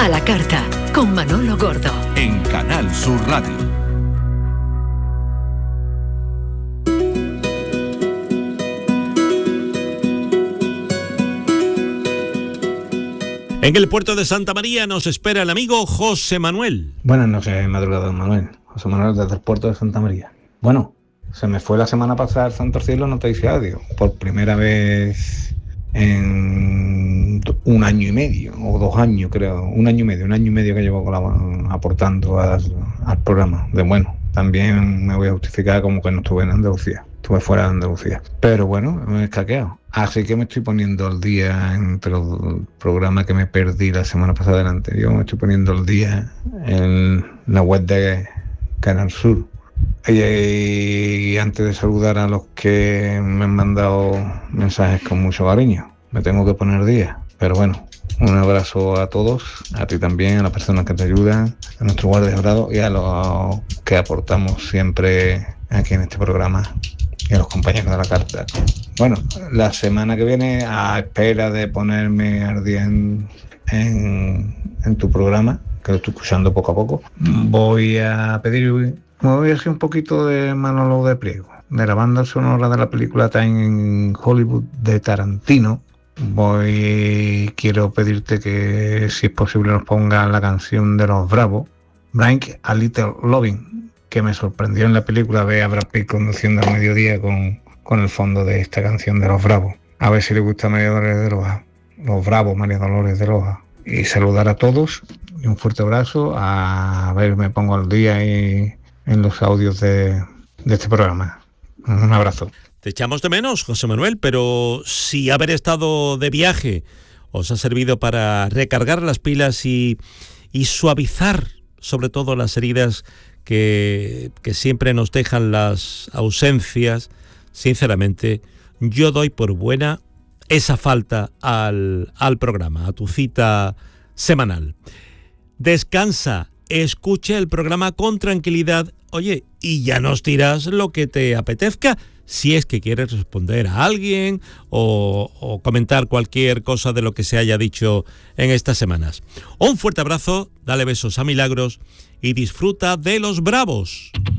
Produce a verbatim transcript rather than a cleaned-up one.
A la carta, con Manolo Gordo. En Canal Sur Radio. En el puerto de Santa María nos espera el amigo José Manuel. Buenas noches, madrugada, don Manuel. José Manuel desde el puerto de Santa María. Bueno, se me fue la semana pasada el Santo Cielo Noticia Audio. Por primera vez en un año y medio, o dos años creo, un año y medio, un año y medio que llevo aportando al, al programa. De bueno, también me voy a justificar como que no estuve en Andalucía, estuve fuera de Andalucía. Pero bueno, me he escaqueado. Así que me estoy poniendo al día entre el programa que me perdí la semana pasada del anterior, me estoy poniendo al día en la web de Canal Sur. Y antes de saludar a los que me han mandado mensajes con mucho cariño, me tengo que poner día. Pero bueno, un abrazo a todos, a ti también, a las personas que te ayudan, a nuestro guardia jurado y a los que aportamos siempre aquí en este programa y a los compañeros de la carta. Bueno, la semana que viene, a espera de ponerme al día en, en, en tu programa, que lo estoy escuchando poco a poco, voy a pedir... Me voy a hacer un poquito de Manolo de Priego, de la banda sonora de la película Time in Hollywood de Tarantino. Voy, quiero pedirte que, si es posible, nos ponga la canción de Los Bravos, Bring a Little Loving, que me sorprendió en la película ver a Brad Pitt conduciendo al mediodía con, con el fondo de esta canción de Los Bravos. A ver si le gusta a María Dolores de Loja, Los Bravos, María Dolores de Loja. Y saludar a todos y un fuerte abrazo. A ver, me pongo al día y en los audios de, de este programa. Un abrazo. Te echamos de menos, José Manuel, pero si haber estado de viaje os ha servido para recargar las pilas y, y suavizar sobre todo las heridas que, que siempre nos dejan las ausencias, sinceramente, yo doy por buena esa falta al, al programa, a tu cita semanal. Descansa. Escuche el programa con tranquilidad, oye, y ya nos dirás lo que te apetezca, si es que quieres responder a alguien o, o comentar cualquier cosa de lo que se haya dicho en estas semanas. Un fuerte abrazo, dale besos a Milagros y disfruta de Los Bravos.